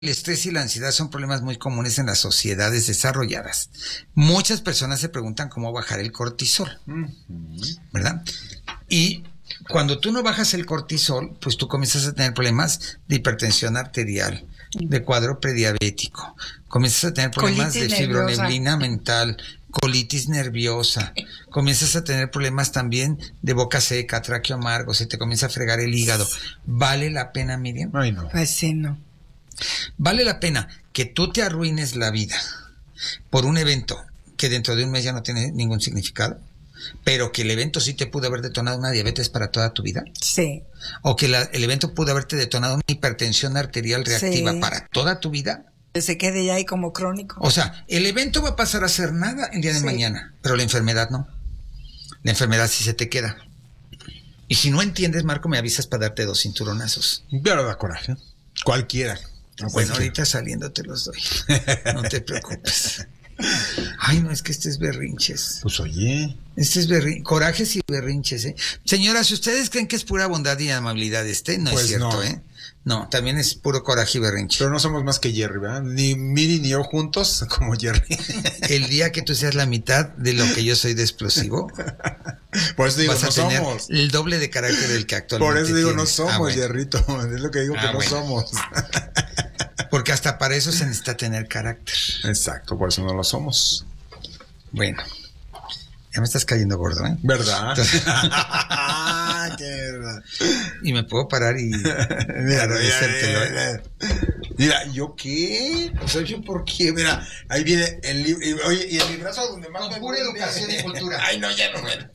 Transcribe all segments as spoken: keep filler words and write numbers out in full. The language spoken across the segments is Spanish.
El estrés y la ansiedad son problemas muy comunes en las sociedades desarrolladas. Muchas personas se preguntan cómo bajar el cortisol, ¿verdad? Y cuando tú no bajas el cortisol, pues tú comienzas a tener problemas de hipertensión arterial, de cuadro prediabético, comienzas a tener problemas colitis de fibroneblina mental, colitis nerviosa, comienzas a tener problemas también de boca seca, tráqueo amargo, se te comienza a fregar el hígado. ¿Vale la pena, Miriam? Ay, no. Pues sí, no. ¿Vale la pena que tú te arruines la vida por un evento que dentro de un mes ya no tiene ningún significado? Pero que el evento sí te pudo haber detonado una diabetes para toda tu vida. Sí. O que la, el evento pudo haberte detonado una hipertensión arterial reactiva sí. para toda tu vida. Que se quede ya ahí como crónico. O sea, el evento va a pasar a ser nada el día de sí. mañana, pero la enfermedad no. La enfermedad sí se te queda. Y si no entiendes, Marco, me avisas para darte dos cinturonazos. Pero da coraje. Cualquiera. No, bueno, ahorita saliendo te los doy. No te preocupes. Ay, no, es que este es berrinches. Pues oye. Este es berrinches, corajes y berrinches, ¿eh? Señora, si ustedes creen que es pura bondad y amabilidad este, no pues es cierto, no. ¿eh? No, también es puro coraje y berrinche. Pero no somos más que Jerry, ¿verdad? Ni Miri ni yo juntos como Jerry. El día que tú seas la mitad de lo que yo soy de explosivo, por eso digo, vas a no tener somos. El doble de carácter del que actualmente Por eso digo, tienes. no somos, ah, bueno. Jerrito. Es lo que digo, ah, que no bueno. somos. Porque hasta para eso se necesita tener carácter. Exacto, por eso no lo somos. Bueno, ya me estás cayendo gordo, ¿eh? ¿Verdad? Qué verdad. Y me puedo parar y mira, agradecértelo. Mira, mira, ¿yo qué? O sea, ¿yo por qué? Mira, ahí viene el libro. Oye, y el librazo donde más me pura educación y cultura. Ay, no, ya no, bueno.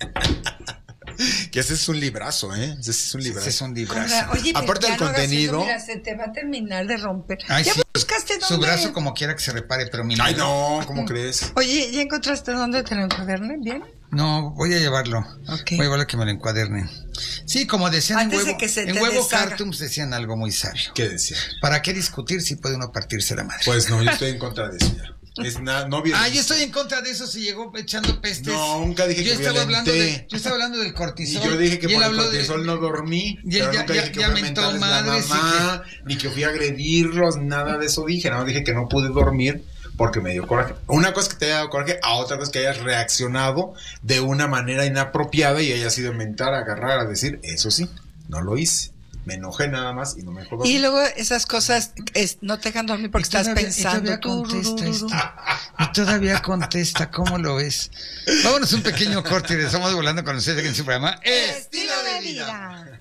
Que ese es un librazo, ¿eh? Ese es un librazo. Ese es un librazo. Oye, aparte del no contenido. Mira, se te va a terminar de romper. Ay, ¿Ya sí. buscaste dónde? Su brazo como quiera que se repare, pero mi Ay, no, ¿cómo crees? Oye, ¿ya encontraste dónde te lo encuadernen? ¿Bien? No, voy a llevarlo. Okay. Voy a llevarlo a que me lo encuadernen. Sí, como decían Antes en huevo, de que se en te huevo deshaga. Cartoons decían algo muy sabio. ¿Qué decían? ¿Para qué discutir si puede uno partirse la madre? Pues no, yo estoy en contra de eso ya. Es na, no ah, yo estoy en contra de eso. Se llegó echando pestes. No, nunca dije yo que estaba hablando de, Yo estaba hablando del cortisol. Y yo dije que y por el cortisol de, no dormí. Y él pero ya, nunca ya, dije que ya fui a mentarles la mamá, que... ni que fui a agredirlos, nada de eso dije. Nada más dije que no pude dormir porque me dio coraje. Una cosa es que te haya dado coraje, a otra cosa es que hayas reaccionado de una manera inapropiada y hayas ido a mentar, a agarrar, a decir, eso sí, no lo hice. Me enojé nada más y no me dejó dormir. Y luego esas cosas es, no te dejan dormir porque estás todavía, pensando. Y todavía contesta esto. Y todavía contesta, ¿cómo lo ves? Vámonos un pequeño corte y estamos volando con ustedes en su programa Estilo de Vida.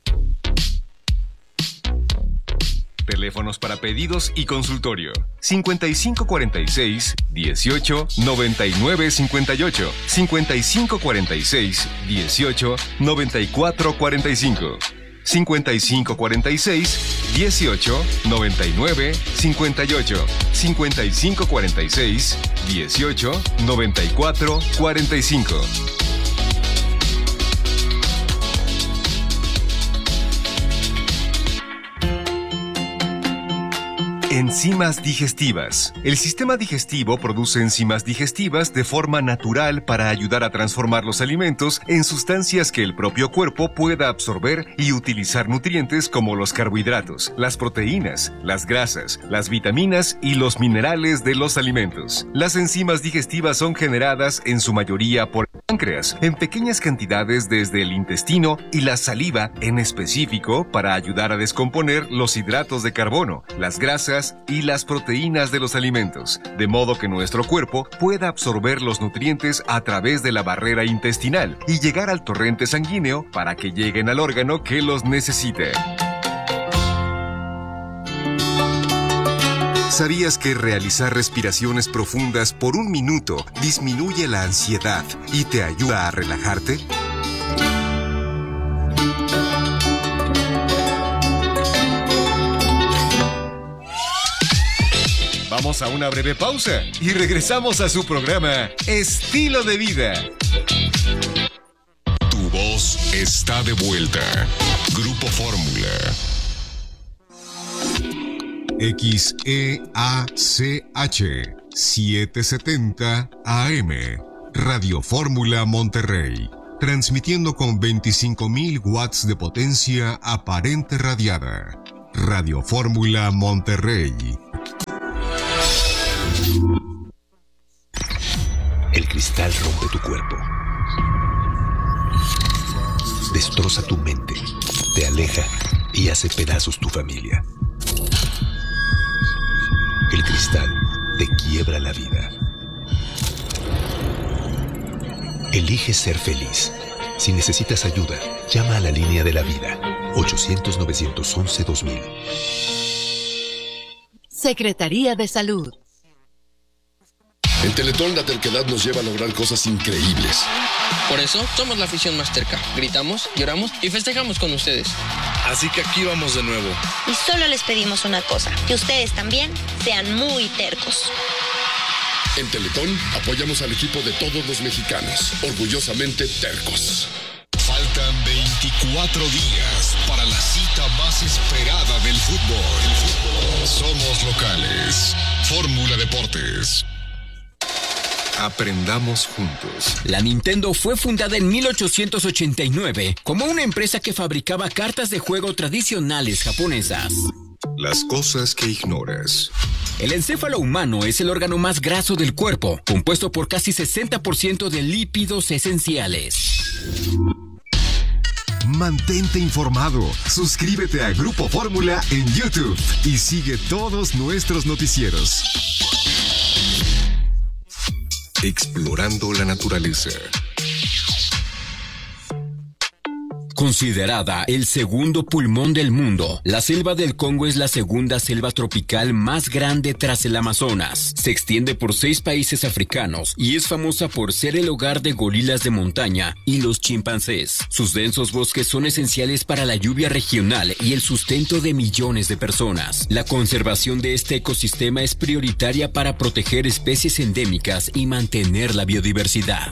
Teléfonos para pedidos y consultorio. cincuenta y cinco cuarenta y seis, dieciocho, noventa y nueve cincuenta y ocho. cincuenta y cinco cuarenta y seis, dieciocho, noventa y cuatro cuarenta y cinco. cincuenta y cinco cuarenta y seis, dieciocho, noventa y nueve cincuenta y ocho. cincuenta y cinco cuarenta y seis, dieciocho, noventa y cuatro cuarenta y cinco. Enzimas digestivas. El sistema digestivo produce enzimas digestivas de forma natural para ayudar a transformar los alimentos en sustancias que el propio cuerpo pueda absorber y utilizar nutrientes como los carbohidratos, las proteínas, las grasas, las vitaminas y los minerales de los alimentos. Las enzimas digestivas son generadas en su mayoría por el páncreas, en pequeñas cantidades desde el intestino y la saliva en específico para ayudar a descomponer los hidratos de carbono, las grasas y las proteínas de los alimentos, de modo que nuestro cuerpo pueda absorber los nutrientes a través de la barrera intestinal y llegar al torrente sanguíneo para que lleguen al órgano que los necesite. ¿Sabías que realizar respiraciones profundas por un minuto disminuye la ansiedad y te ayuda a relajarte? Vamos a una breve pausa y regresamos a su programa Estilo de Vida. Tu voz está de vuelta. Grupo Fórmula. X E A C H setecientos setenta A M. Radio Fórmula Monterrey. Transmitiendo con veinticinco mil watts de potencia aparente radiada. Radio Fórmula Monterrey. El cristal rompe tu cuerpo. Destroza tu mente, te aleja y hace pedazos tu familia. El cristal te quiebra la vida. Elige ser feliz. Si necesitas ayuda, llama a la línea de la vida. ochocientos, novecientos once, dos mil. Secretaría de Salud. En Teletón la terquedad nos lleva a lograr cosas increíbles. Por eso somos la afición más terca. Gritamos, lloramos y festejamos con ustedes. Así que aquí vamos de nuevo. Y solo les pedimos una cosa, que ustedes también sean muy tercos. En Teletón apoyamos al equipo de todos los mexicanos, orgullosamente tercos. Faltan veinticuatro días para la cita más esperada del fútbol. El fútbol. Somos locales. Fórmula Deportes. Aprendamos juntos. La Nintendo fue fundada en mil ochocientos ochenta y nueve como una empresa que fabricaba cartas de juego tradicionales japonesas. Las cosas que ignoras. El encéfalo humano es el órgano más graso del cuerpo, compuesto por casi sesenta por ciento de lípidos esenciales. Mantente informado. Suscríbete a Grupo Fórmula en YouTube y sigue todos nuestros noticieros. Explorando la naturaleza. Considerada el segundo pulmón del mundo, la selva del Congo es la segunda selva tropical más grande tras el Amazonas. Se extiende por seis países africanos y es famosa por ser el hogar de gorilas de montaña y los chimpancés. Sus densos bosques son esenciales para la lluvia regional y el sustento de millones de personas. La conservación de este ecosistema es prioritaria para proteger especies endémicas y mantener la biodiversidad.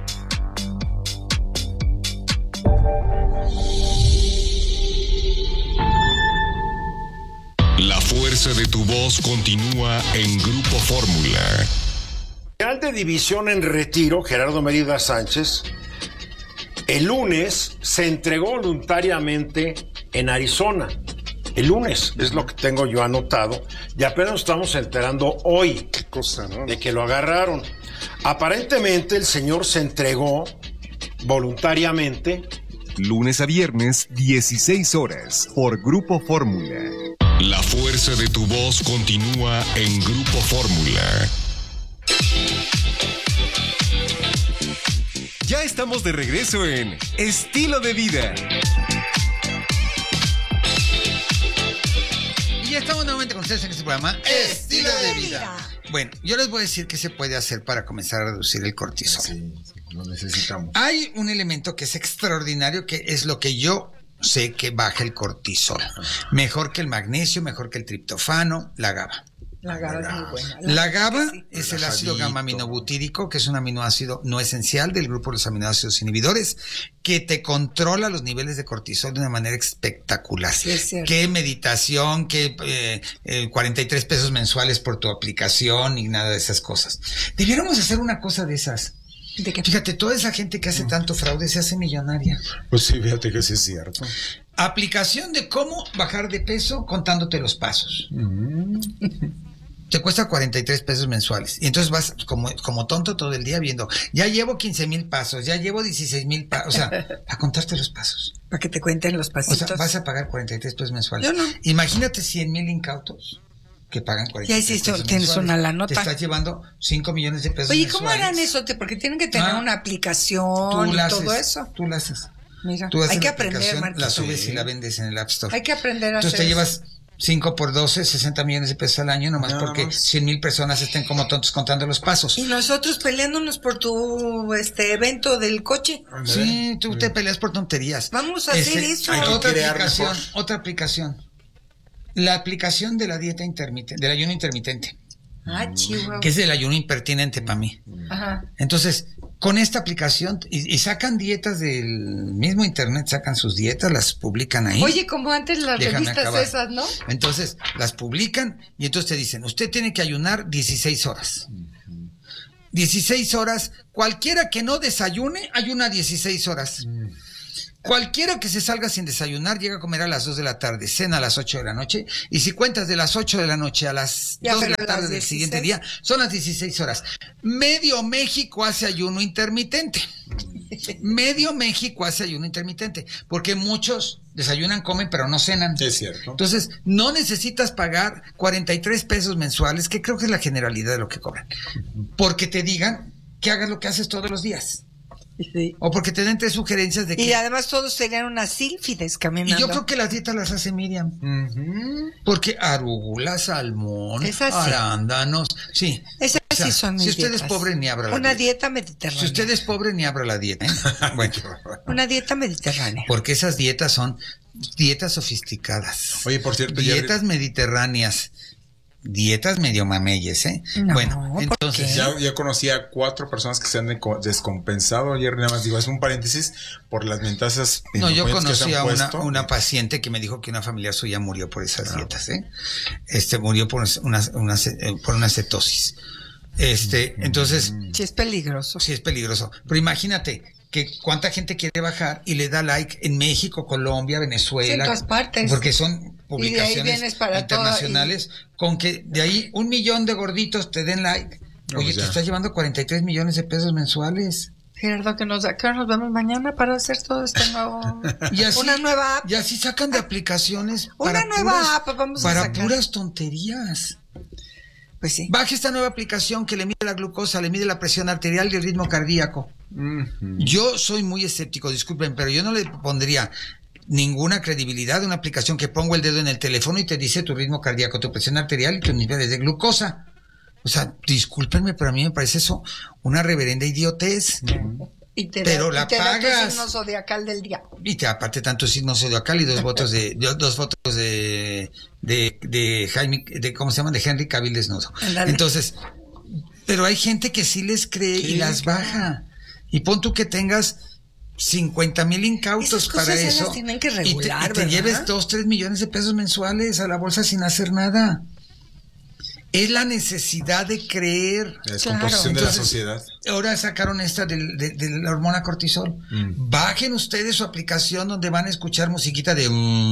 La fuerza de tu voz continúa en Grupo Fórmula. General de División en retiro, Gerardo Mérida Sánchez, el lunes se entregó voluntariamente en Arizona. El lunes, es lo que tengo yo anotado, y apenas nos estamos enterando hoy. Qué cosa, ¿no? De que lo agarraron. Aparentemente el señor se entregó voluntariamente. Lunes a viernes, dieciséis horas, por Grupo Fórmula. La fuerza de tu voz continúa en Grupo Fórmula. Ya estamos de regreso en Estilo de Vida. Y ya estamos nuevamente con ustedes en este programa Estilo de Vida. Bueno, yo les voy a decir qué se puede hacer para comenzar a reducir el cortisol. Sí, lo necesitamos. Hay un elemento que es extraordinario, que es lo que yo sé que baja el cortisol. Mejor que el magnesio, mejor que el triptofano, la GABA. La GABA es muy buena. La GABA sí. es el ácido gamma-aminobutírico, que es un aminoácido no esencial del grupo de los aminoácidos inhibidores, que te controla los niveles de cortisol de una manera espectacular. Sí, es cierto. Qué meditación, qué eh, eh, cuarenta y tres pesos mensuales por tu aplicación y nada de esas cosas. Debiéramos hacer una cosa de esas. ¿De qué? Fíjate, toda esa gente que hace tanto fraude se hace millonaria. Pues sí, fíjate que sí es cierto. Aplicación de cómo bajar de peso contándote los pasos. Mm. Te cuesta cuarenta y tres pesos mensuales. Y entonces vas como, como tonto todo el día viendo, ya llevo quince mil pasos, ya llevo dieciséis mil pasos. O sea, a contarte los pasos. Para que te cuenten los pasitos. O sea, vas a pagar cuarenta y tres pesos mensuales. Yo no. Imagínate cien mil incautos que pagan cuarenta y tres Ya hiciste, pesos tienes mensuales. una la nota. Te estás llevando cinco millones de pesos Oye, mensuales. ¿cómo harán eso? Porque tienen que tener Ah, una aplicación y la todo haces, eso. Tú la haces. Mira, Tú haces hay que la aprender, aplicación, Marquito. la subes y la vendes en el App Store. Hay que aprender a Entonces hacer te llevas cinco por doce, sesenta millones de pesos al año, nomás Nada porque más. cien mil personas estén como tontos contando los pasos. Y nosotros peleándonos por tu este evento del coche. Sí, tú te peleas por tonterías. Vamos a hacer eso. hay que Otra crear aplicación, mejor. otra aplicación. La aplicación de la dieta intermitente, del ayuno intermitente, Ah, chihuahua. que es el ayuno impertinente para mí. Ajá. Entonces, con esta aplicación, y, y sacan dietas del mismo internet, sacan sus dietas, las publican ahí. Oye, como antes las Déjame revistas acabar. esas, ¿no? Entonces, las publican y entonces te dicen, usted tiene que ayunar dieciséis horas. dieciséis horas, cualquiera que no desayune, ayuna dieciséis horas. Cualquiera que se salga sin desayunar llega a comer a las dos de la tarde, cena a las ocho de la noche, y si cuentas de las ocho de la noche a las Ya, dos de pero la tarde las del dieciséis. siguiente día, son las dieciséis horas. Medio México hace ayuno intermitente. Medio México hace ayuno intermitente, porque muchos desayunan, comen, pero no cenan. Es cierto. Entonces, no necesitas pagar cuarenta y tres pesos mensuales, que creo que es la generalidad de lo que cobran, porque te digan que hagas lo que haces todos los días. Sí. O porque te den tres sugerencias de que... Y además todos tenían unas sílfides caminando. Y yo creo que las dietas las hace Miriam. Uh-huh. Porque arugula, salmón, Esas sí. arándanos, sí. Esas O sea, sí son mis si usted dietas. es pobre, ni abra la Una dieta. dieta mediterránea. Si usted es pobre, ni abra la dieta. ¿eh? Bueno, Una dieta mediterránea. porque esas dietas son dietas sofisticadas. Oye, por cierto, dietas ya... mediterráneas. Dietas medio mameyes, ¿eh? No, bueno, entonces... Ya, ya conocí a cuatro personas que se han deco- descompensado. Ayer nada más digo, es un paréntesis por las mentasas. No, yo que se conocí han a una, puesto. una paciente que me dijo que una familiar suya murió por esas dietas, ¿eh? Este, murió por una, una, por una cetosis. Este, entonces... Sí es peligroso. Sí es peligroso. Pero imagínate que cuánta gente quiere bajar y le da like en México, Colombia, Venezuela. Sí, en todas partes. Porque son publicaciones Y de ahí vienes para internacionales, todo, y... con que de ahí un millón de gorditos te den like. No, Oye, pues te ya. estás llevando cuarenta y tres millones de pesos mensuales. Gerardo, que nos, que nos vemos mañana para hacer todo este nuevo... Y así, una nueva app. Y así sacan de aplicaciones Una para nueva puras, app, vamos a para sacar. puras tonterías. Pues sí. Baje esta nueva aplicación que le mide la glucosa, le mide la presión arterial y el ritmo cardíaco. Uh-huh. Yo soy muy escéptico, disculpen, pero yo no le pondría ninguna credibilidad a una aplicación que pongo el dedo en el teléfono y te dice tu ritmo cardíaco, tu presión arterial y tus niveles de glucosa. O sea, discúlpenme, pero a mí me parece eso una reverenda idiotez. Uh-huh. Y te Pero da, la y te da tu pagas. signo zodiacal del día. Y te aparte tanto signo zodiacal y dos votos de, de- dos votos de, de, de Jaime, de, ¿cómo se llama? De Henry Cavill desnudo. Ándale. Entonces, pero hay gente que sí les cree Sí, y las claro. baja. Y pon tú que tengas cincuenta mil incautos Esas cosas para ya eso. las tienen que y te, regular, y te ¿verdad? lleves dos, tres millones de pesos mensuales a la bolsa sin hacer nada. Es la necesidad de creer. La descomposición Claro. de la Entonces, sociedad. Ahora sacaron esta del- de, de la hormona cortisol. Mm. Bajen ustedes su aplicación donde van a escuchar musiquita de... sí,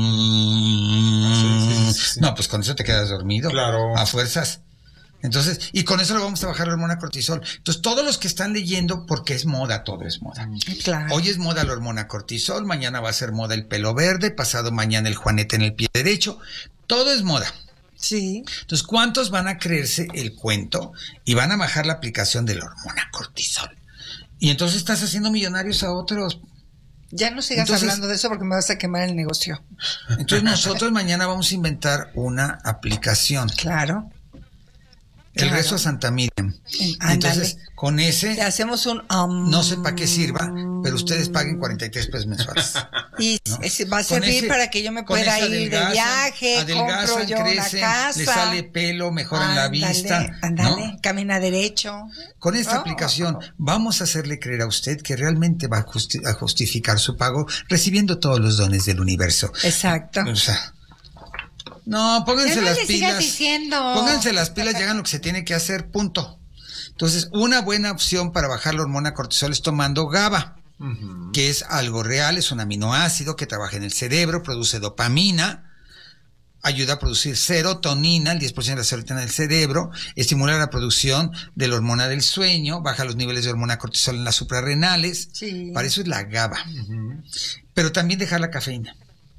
sí, sí. No, pues con eso te quedas dormido. Claro. A fuerzas. Entonces, y con eso le vamos a bajar la hormona cortisol. Entonces, todos los que están leyendo, porque es moda, todo es moda. Claro. Hoy es moda la hormona cortisol, mañana va a ser moda el pelo verde, pasado mañana el juanete en el pie derecho. Todo es moda. Sí. Entonces, ¿cuántos van a creerse el cuento y van a bajar la aplicación de la hormona cortisol? Y entonces estás haciendo millonarios a otros. Ya no sigas Entonces- hablando de eso porque me vas a quemar el negocio. Entonces nosotros mañana vamos a inventar una aplicación. Claro. El Claro. rezo a Santa Miriam. Eh, Entonces, ándale. con ese, Le hacemos un... um, no sé para qué sirva, pero ustedes paguen cuarenta y tres pesos mensuales. Y ¿no? es- va a Con servir ese- para que yo me con pueda ese ir de adelgazan, viaje, compro adelgazan, yo una crecen, casa. le sale pelo, mejoran la Ándale, vista. Ándale, ¿no? camina derecho. Con esta Oh. aplicación vamos a hacerle creer a usted que realmente va a, justi- a justificar su pago recibiendo todos los dones del universo. Exacto. O sea, no, pónganse Ya no las le sigas pilas. diciendo. Pónganse las pilas y hagan lo que se tiene que hacer, punto. Entonces, una buena opción para bajar la hormona cortisol es tomando GABA, Uh-huh. que es algo real, es un aminoácido que trabaja en el cerebro, produce dopamina, ayuda a producir serotonina, el diez por ciento de la serotonina del cerebro, estimula la producción de la hormona del sueño, baja los niveles de hormona cortisol en las suprarrenales. Sí. Para eso es la GABA. Pero también dejar la cafeína.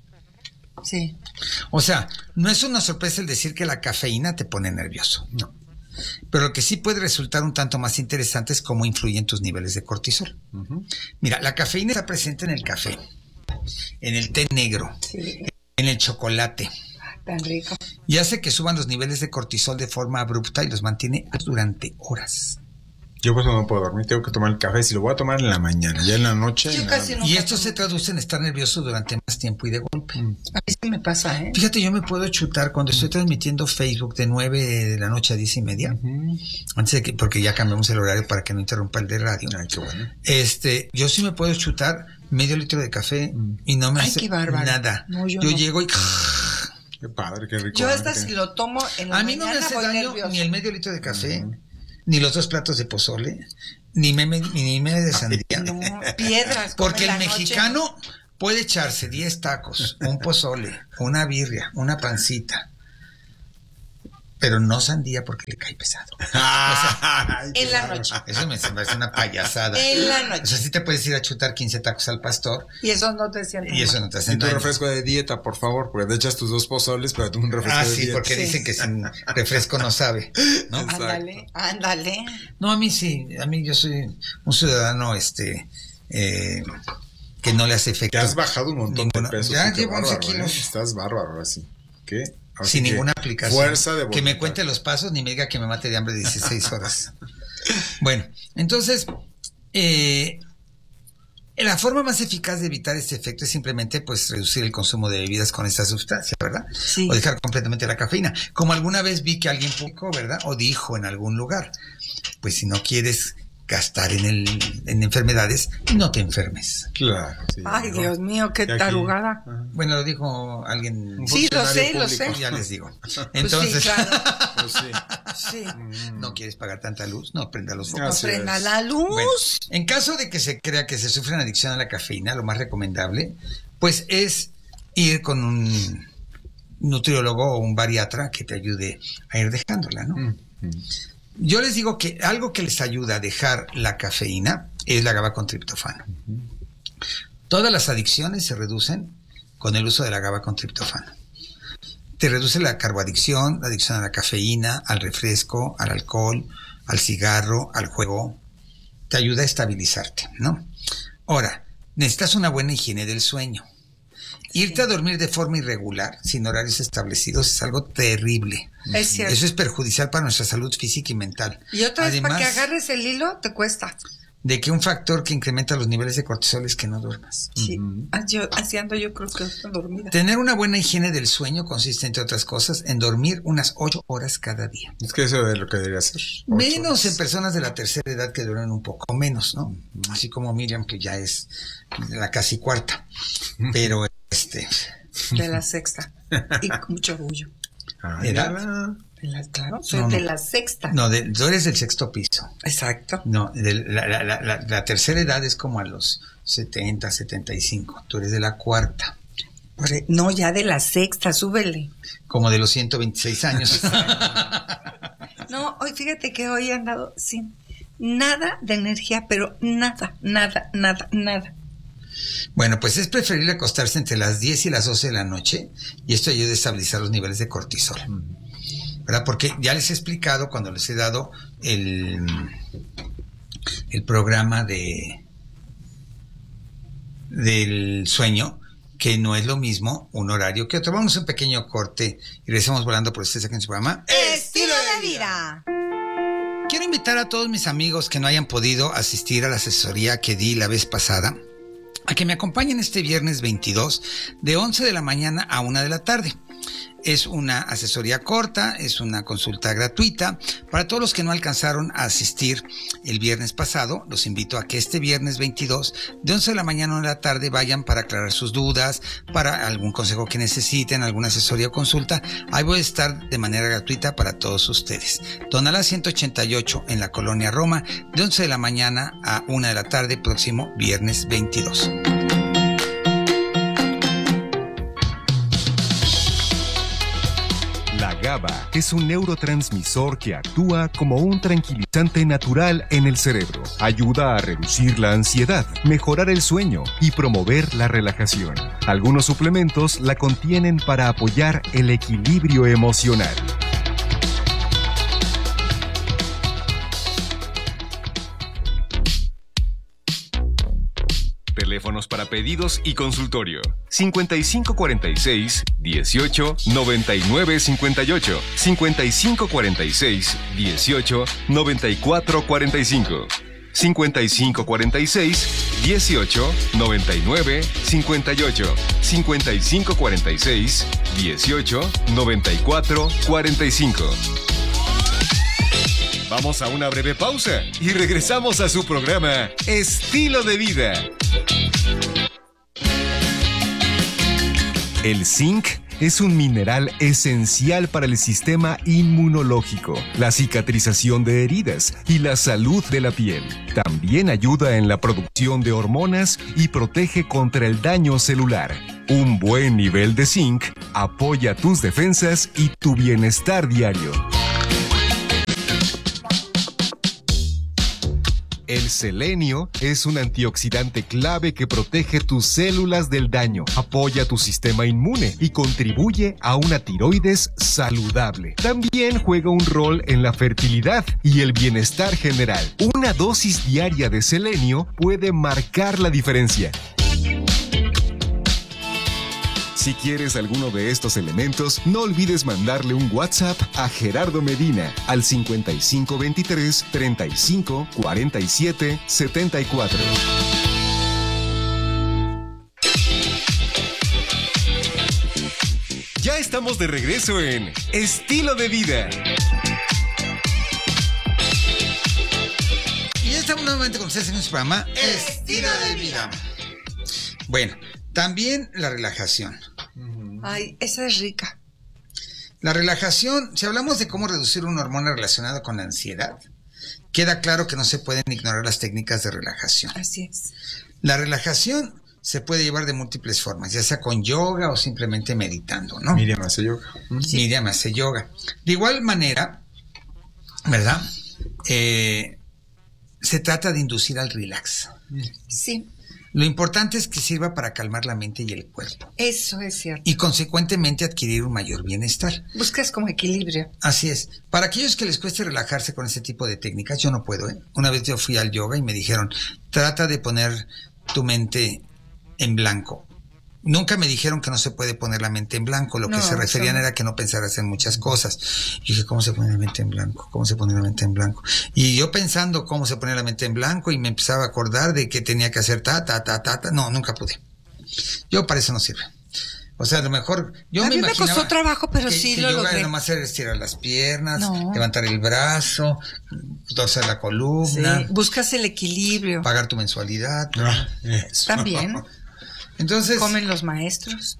Sí. O sea, no es una sorpresa el decir que la cafeína te pone nervioso. No. Pero lo que sí puede resultar un tanto más interesante es cómo influyen tus niveles de cortisol. Uh-huh. Mira, la cafeína está presente en el café, en el té negro, Sí. en el chocolate, Tan rico. y hace que suban los niveles de cortisol de forma abrupta y los mantiene durante horas. Yo pues no puedo dormir, tengo que tomar el café. Si lo voy a tomar en la mañana, ya en la noche. Yo nada casi más. no. Y esto se traduce en estar nervioso durante más tiempo y de golpe. A mí sí me pasa, ¿eh? Fíjate, yo me puedo chutar cuando estoy transmitiendo Facebook de nueve de la noche a diez y media, Uh-huh. antes de que, porque ya cambiamos el horario para que no interrumpa el de radio. Ay, qué bueno. Este, yo sí me puedo chutar medio litro de café y no me Ay, hace qué bárbaro. nada. No, yo yo no. llego y Qué padre, qué rico. Yo ¿no? hasta Que- si lo tomo en la a mí no me mañana hace voy daño nerviosa. ni el medio litro de café, ni los dos platos de pozole, ni meme, ni medio de sandía. No, piedras. come Porque en el la noche. mexicano puede echarse diez tacos, un pozole, una birria, una pancita, pero no sandía porque le cae pesado. O sea, en la noche. Eso me parece una payasada. En la noche. O sea, sí te puedes ir a chutar quince tacos al pastor. Y eso no te sienta Y eso mal. no te Y hace tu daño. refresco de dieta, por favor, porque te echas tus dos pozoles, pero tú un refresco Ah, de sí, dieta. porque Sí. dicen que sin refresco no sabe, ¿no? Ándale, ándale. No, a mí sí, a mí yo soy un ciudadano, este, eh, que no le hace efecto. Te has bajado un montón Ninguna- de pesos. Ya sí, qué llevo once bárbaro, kilos. ¿eh? Estás bárbaro, así. ¿Qué? Así Sin que ninguna aplicación. Fuerza de que voluntad. me cuente los pasos ni me diga que me mate de hambre dieciséis horas. Bueno, entonces, eh, la forma más eficaz de evitar este efecto es simplemente pues reducir el consumo de bebidas con esta sustancia, ¿verdad? Sí. O dejar completamente la cafeína. Como alguna vez vi que alguien publicó, ¿verdad? O dijo en algún lugar, pues si no quieres gastar en el en enfermedades, no te enfermes. Claro. Sí, Ay, ¿no? Dios mío, qué Y aquí- tarugada. Bueno, lo dijo alguien. Un Sí, lo sé, funcionario lo público. sé. Ya les digo. Pues Entonces, sí, claro. Pues sí. Sí. no quieres pagar tanta luz, no prenda los focos. No Así frena es. la luz. Bueno, en caso de que se crea que se sufre una adicción a la cafeína, lo más recomendable, pues es ir con un nutriólogo o un bariatra que te ayude a ir dejándola, ¿no? Mm, mm. Yo les digo que algo que les ayuda a dejar la cafeína es la GABA con triptofano. Todas las adicciones se reducen con el uso de la GABA con triptofano. Te reduce la carboadicción, la adicción a la cafeína, al refresco, al alcohol, al cigarro, al juego. Te ayuda a estabilizarte, ¿no? Ahora, necesitas una buena higiene del sueño. Irte a dormir de forma irregular, sin horarios establecidos, es algo terrible. Es cierto. Eso es perjudicial para nuestra salud física y mental. Y otra vez, Además, para que agarres el hilo, te cuesta. de que un factor que incrementa los niveles de cortisol es que no duermas. Sí. Ah, yo, así ando yo creo que estoy dormida. Tener una buena higiene del sueño consiste, entre otras cosas, en dormir unas ocho horas cada día. Es que eso es lo que debería hacer. Ocho Menos horas. en personas de la tercera edad que duermen un poco menos, ¿no? Así como Miriam, que ya es la casi cuarta. Pero, este... De la sexta. Y con mucho orgullo. Ah, ¿Edad? ya. De la, claro, soy No, de no. la sexta. No, de, tú eres del sexto piso. Exacto. No, de la, la, la, la, la tercera edad es como a los setenta, setenta y cinco. Tú eres de la cuarta. Por e- No, ya de la sexta, súbele. Como de los ciento veintiséis años. No, hoy fíjate que hoy he andado sin nada de energía, pero nada, nada, nada, nada. Bueno, pues es preferible acostarse entre las diez y las doce de la noche y esto ayuda a estabilizar los niveles de cortisol. ¿Verdad? Porque ya les he explicado cuando les he dado el, el programa de del sueño, que no es lo mismo un horario que otro. Vamos a un pequeño corte y regresamos volando por ustedes aquí en su programa. Estilo de vida. Quiero invitar a todos mis amigos que no hayan podido asistir a la asesoría que di la vez pasada a que me acompañen este viernes veintidós de once de la mañana a una de la tarde. Es una asesoría corta, es una consulta gratuita. Para todos los que no alcanzaron a asistir el viernes pasado, los invito a que este viernes veintidós, de once de la mañana a una de la tarde, vayan para aclarar sus dudas, para algún consejo que necesiten, alguna asesoría o consulta. Ahí voy a estar de manera gratuita para todos ustedes. Tonalá ciento ochenta y ocho en la Colonia Roma, de once de la mañana a una de la tarde, próximo viernes veintidós. La GABA es un neurotransmisor que actúa como un tranquilizante natural en el cerebro. Ayuda a reducir la ansiedad, mejorar el sueño y promover la relajación. Algunos suplementos la contienen para apoyar el equilibrio emocional. Teléfonos para pedidos y consultorio. cincuenta y cinco cuarenta y seis, dieciocho, noventa y nueve cincuenta y ocho. cincuenta y cinco cuarenta y seis, dieciocho, noventa y cuatro cuarenta y cinco. cincuenta y cinco cuarenta y seis, dieciocho, noventa y nueve cincuenta y ocho. cincuenta y cinco cuarenta y seis, dieciocho, noventa y cuatro cuarenta y cinco. Vamos a una breve pausa y regresamos a su programa Estilo de Vida. El zinc es un mineral esencial para el sistema inmunológico, la cicatrización de heridas y la salud de la piel. También ayuda en la producción de hormonas y protege contra el daño celular. Un buen nivel de zinc apoya tus defensas y tu bienestar diario. El selenio es un antioxidante clave que protege tus células del daño, apoya tu sistema inmune y contribuye a una tiroides saludable. También juega un rol en la fertilidad y el bienestar general. Una dosis diaria de selenio puede marcar la diferencia. Si quieres alguno de estos elementos, no olvides mandarle un WhatsApp a Gerardo Medina al cincuenta y cinco veintitrés, treinta y cinco, cuarenta y siete, setenta y cuatro. Ya estamos de regreso en Estilo de Vida. Y ya estamos nuevamente con ustedes en nuestro programa Estilo de Vida. Bueno, también la relajación. Ay, esa es rica. La relajación, si hablamos de cómo reducir una hormona relacionada con la ansiedad, queda claro que no se pueden ignorar las técnicas de relajación. Así es. La relajación se puede llevar de múltiples formas, ya sea con yoga o simplemente meditando, ¿no? Miriam hace yoga. Sí. Miriam hace yoga. De igual manera, ¿verdad? Eh, se trata de inducir al relax. Sí. Lo importante es que sirva para calmar la mente y el cuerpo. Eso es cierto. Y consecuentemente adquirir un mayor bienestar. Buscas como equilibrio. Así es. Para aquellos que les cueste relajarse con ese tipo de técnicas, yo no puedo, ¿eh? Una vez yo fui al yoga y me dijeron, trata de poner tu mente en blanco. Nunca me dijeron que no se puede poner la mente en blanco. Lo que No, se referían eso no. era que no pensaras en muchas cosas. Y dije, ¿cómo se pone la mente en blanco? ¿Cómo se pone la mente en blanco? Y yo pensando cómo se pone la mente en blanco y me empezaba a acordar de que tenía que hacer ta, ta, ta, ta, ta. No, nunca pude. Yo para eso no sirve. O sea, a lo mejor yo a me mí me imaginaba costó trabajo, pero que, sí que lo yoga logré. nomás era estirar las piernas, No. levantar el brazo, torcer la columna, Sí, buscas el equilibrio. pagar tu mensualidad. Ah, eso. También. Entonces, ¿Comen los maestros?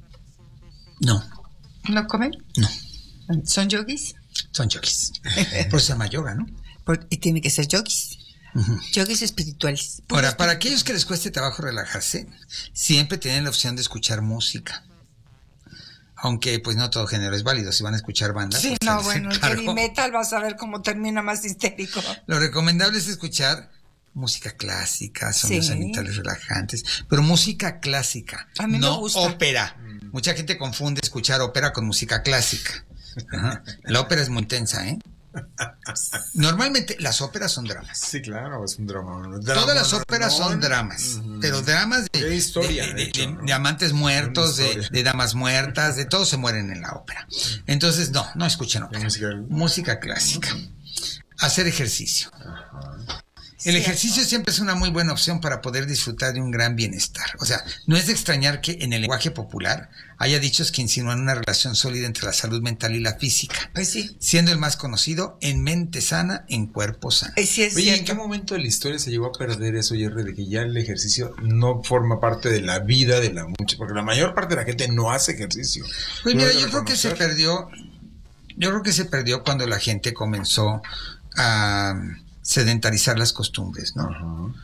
no, ¿No comen? no, ¿Son yogis? son yogis. Por eso se llama yoga, ¿no? Por- y tiene que ser yogis. Ujú. Yogis espirituales. Ahora, para aquellos que les cueste trabajo relajarse, siempre tienen la opción de escuchar música. Aunque, pues, no todo género es válido. Si van a escuchar bandas, Sí, pues, no, se les bueno, el encargo. heavy metal vas a ver cómo termina más histérico. Lo recomendable es escuchar música clásica, sonidos Sí. ambientales relajantes, pero música clásica, A mí me no gusta. ópera. Mucha gente confunde escuchar ópera con música clásica. Ajá. La ópera es muy intensa, ¿eh? Normalmente las óperas son dramas. Sí, claro, es un drama. un drama Todas las óperas no, son dramas, ujú. pero dramas de, De historia, de, de de- hecho, de- ¿no? de amantes muertos, Una de, historia. de damas muertas, de todos se mueren en la ópera. Entonces, no, no escuchen ópera. música- Música clásica. Hacer ejercicio. El ejercicio siempre es una muy buena opción para poder disfrutar de un gran bienestar. O sea, no es de extrañar que en el lenguaje popular haya dichos que insinúan una relación sólida entre la salud mental y la física. Pues sí. Siendo el más conocido, en mente sana, en cuerpo sano. Eh, sí es Oye, ¿en cierto. qué momento de la historia se llegó a perder eso, Jerry, de que ya el ejercicio no forma parte de la vida de la mucha? Porque la mayor parte de la gente no hace ejercicio. Pues Tú mira, debes yo creo que se reconocer. perdió, yo creo que se perdió cuando la gente comenzó a sedentarizar las costumbres, ¿no? Ajá.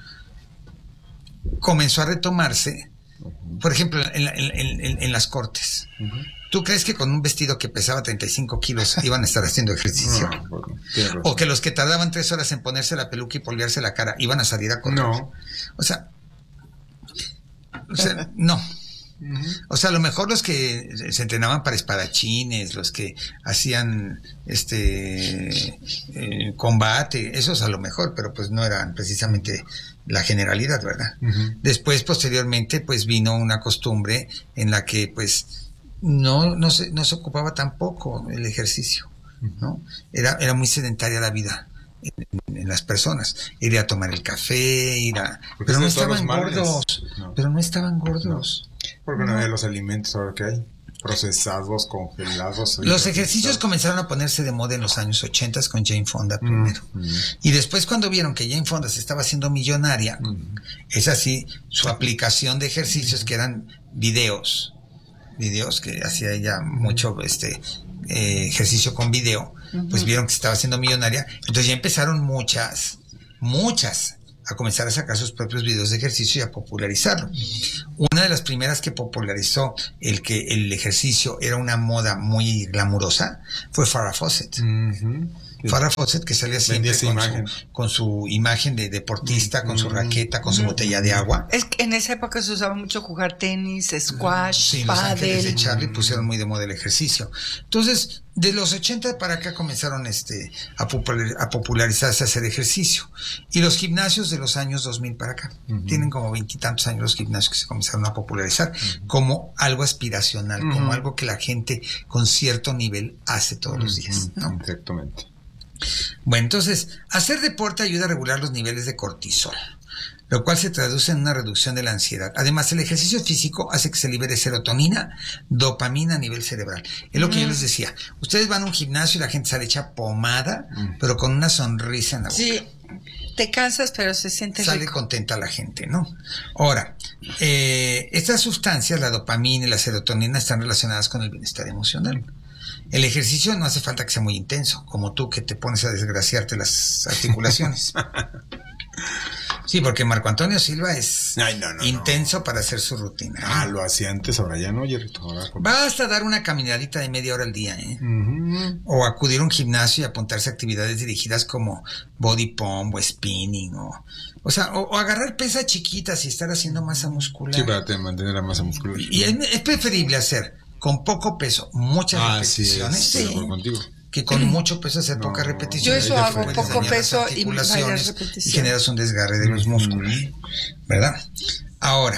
Comenzó a retomarse, por ejemplo, en, la- en- en- en las cortes. Ujú. ¿Tú crees que con un vestido que pesaba treinta y cinco kilos iban a estar haciendo ejercicio? No, bueno, tienes razón. O que los que tardaban tres horas en ponerse la peluca y polvearse la cara iban a salir a correr. No. O sea, o sea, no. O sea, a lo mejor los que se entrenaban para espadachines, los que hacían este eh, combate, esos a lo mejor, pero pues no eran precisamente la generalidad, ¿verdad? Ujú. Después, posteriormente, pues vino una costumbre en la que pues no, no se, no se ocupaba tampoco el ejercicio, ¿no? Era, era muy sedentaria la vida en, en las personas. Ir a tomar el café, ir a... Porque Pero no es de todos estaban los males. gordos, No. pero no estaban gordos. Porque no había los alimentos ahora que hay. Procesados, congelados. Los ejercicios comenzaron a ponerse de moda en los años ochenta con Jane Fonda primero. Mm, mm. Y después cuando vieron que Jane Fonda se estaba haciendo millonaria, Mm. es así, su aplicación de ejercicios que eran videos videos, que hacía ella mucho este eh, ejercicio con video, uh-huh. pues vieron que se estaba haciendo millonaria. Entonces ya empezaron muchas, muchas a comenzar a sacar sus propios videos de ejercicio y a popularizarlo. Una de las primeras que popularizó el que el ejercicio era una moda muy glamurosa fue Farrah Fawcett. Uh-huh. Farrah Fawcett, que salía siempre con su, con su imagen de deportista, con su raqueta, con su botella de agua. Es que en esa época se usaba mucho jugar tenis, squash, sí, pádel. Los Ángeles de Charlie pusieron muy de moda el ejercicio. Entonces, de los ochenta para acá comenzaron este a, popular, a popularizarse a hacer ejercicio. Y los gimnasios de los años dos mil para acá. Uh-huh. Tienen como veintitantos años los gimnasios que se comenzaron a popularizar uh-huh. como algo aspiracional, uh-huh. como algo que la gente con cierto nivel hace todos uh-huh. los días, ¿no? Exactamente. Bueno, entonces, hacer deporte ayuda a regular los niveles de cortisol, lo cual se traduce en una reducción de la ansiedad. Además, el ejercicio físico hace que se libere serotonina, dopamina a nivel cerebral. Es lo que mm. yo les decía. Ustedes van a un gimnasio y la gente sale hecha pomada, mm. pero con una sonrisa en la boca. Sí, te cansas, pero se siente Sale rico. contenta la gente, ¿no? Ahora, eh, estas sustancias, la dopamina y la serotonina, están relacionadas con el bienestar emocional. El ejercicio no hace falta que sea muy intenso, como tú que te pones a desgraciarte las articulaciones. Sí, porque Marco Antonio Silva es Ay, no, no, intenso no. para hacer su rutina. Ah, lo hacía antes, ahora ya no, Jerrito. Ahora con... Basta dar una caminadita de media hora al día, ¿eh? Uh-huh. O acudir a un gimnasio y apuntarse a actividades dirigidas como body pump o spinning, o, o sea, o, o agarrar pesas chiquitas y estar haciendo masa muscular. Sí, para te mantener la masa muscular. Y es, es preferible hacer con poco peso muchas ah, repeticiones. Sí, es, sí. contigo. Que con mucho peso hacer no, pocas repeticiones. Yo eso hago, poco peso y varias repeticiones. Y generas un desgarre de los músculos, ¿verdad? Ahora,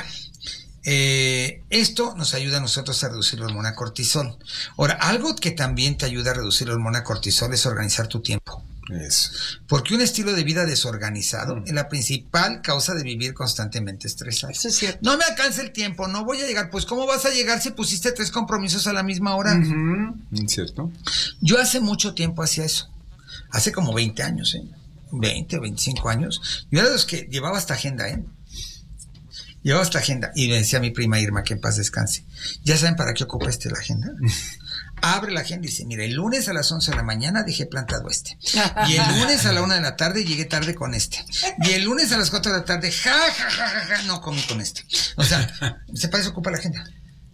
eh, esto nos ayuda a nosotros a reducir la hormona cortisol. Ahora, algo que también te ayuda a reducir la hormona cortisol es organizar tu tiempo. Eso. Porque un estilo de vida desorganizado es la principal causa de vivir constantemente estresado. Eso es cierto. No me alcanza el tiempo, no voy a llegar. Pues ¿cómo vas a llegar si pusiste tres compromisos a la misma hora? Uh-huh. ¿Cierto? Yo hace mucho tiempo hacía eso. Hace como veinte años, ¿eh? veinte o veinticinco años. Yo era de los que llevaba esta agenda, ¿eh? Llevaba esta agenda. Y le decía a mi prima Irma, que en paz descanse. ¿Ya saben para qué ocupa este la agenda? Abre la agenda y dice, mira, el lunes a las once de la mañana dejé plantado este. Y el lunes a la una de la tarde llegué tarde con este. Y el lunes a las cuatro de la tarde, ja, ja, ja, ja, ja no comí con este. O sea, se parece ocupa la agenda.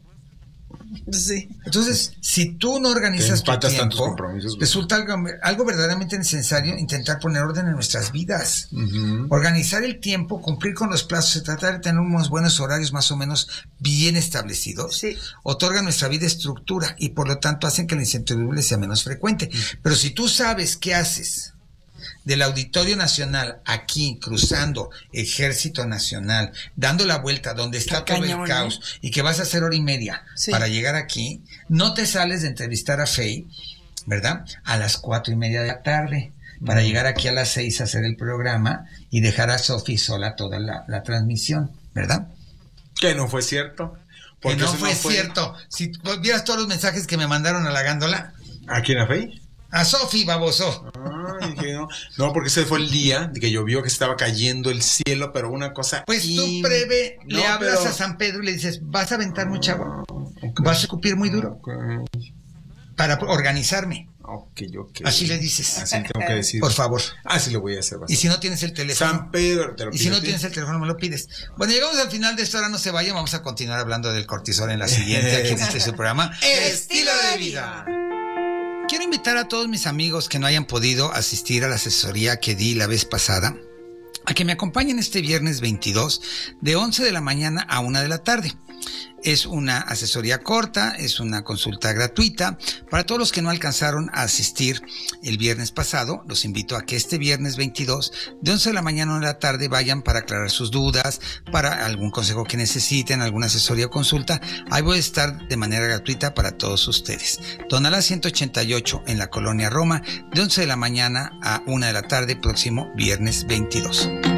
Sí. Entonces, si tú no organizas tu tiempo, resulta algo, algo verdaderamente necesario intentar poner orden en nuestras vidas. Uh-huh. Organizar el tiempo, cumplir con los plazos, se trata de tener unos buenos horarios más o menos bien establecidos. Sí. Otorga a nuestra vida estructura y por lo tanto hacen que la incertidumbre sea menos frecuente. Uh-huh. Pero si tú sabes qué haces del Auditorio Nacional aquí cruzando Ejército Nacional, dando la vuelta donde está todo el caos, y que vas a hacer hora y media sí. para llegar aquí, no te sales de entrevistar a Fey, ¿verdad? A las cuatro y media de la tarde, para mm. llegar aquí a las seis a hacer el programa y dejar a Sofi sola toda la, la transmisión, ¿verdad? Que no fue cierto. Que no fue, no fue cierto. Si vieras todos los mensajes que me mandaron halagándola. ¿A quién, a Fey? A Sofi, baboso. Ah, dije, no. no, porque ese fue el día de que llovió, que estaba cayendo el cielo, pero una cosa... Pues tú, in... breve, no, le hablas pero... a San Pedro y le dices, vas a aventar mucha agua, okay. vas a escupir muy duro, okay. para organizarme. Okay, okay. Así le dices. Así tengo que decir. Por favor. Así lo voy a hacer. Y si no tienes el teléfono. San Pedro, te lo Y si no tienes el teléfono, me lo pides. Bueno, llegamos al final de esto, ahora no se vayan, vamos a continuar hablando del cortisol en la siguiente, aquí en este su programa. Estilo de vida. Quiero invitar a todos mis amigos que no hayan podido asistir a la asesoría que di la vez pasada a que me acompañen este viernes veintidós de once de la mañana a una de la tarde. Es una asesoría corta, es una consulta gratuita. Para todos los que no alcanzaron a asistir el viernes pasado, los invito a que este viernes veintidós, de once de la mañana a una de la tarde, vayan para aclarar sus dudas, para algún consejo que necesiten, alguna asesoría o consulta. Ahí voy a estar de manera gratuita para todos ustedes. Tonalá ciento ochenta y ocho en la Colonia Roma, de once de la mañana a una de la tarde, próximo viernes veintidós.